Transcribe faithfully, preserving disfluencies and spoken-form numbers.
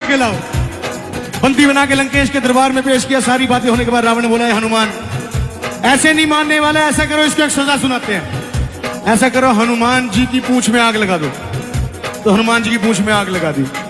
के लाओ। बंदी बना के लंकेश के दरबार में पेश किया। सारी बातें होने के बाद रावण ने बोला, हनुमान ऐसे नहीं मानने वाला, ऐसा करो, इसको एक सजा सुनाते हैं। ऐसा करो, हनुमान जी की पूंछ में आग लगा दो। तो हनुमान जी की पूंछ में आग लगा दी।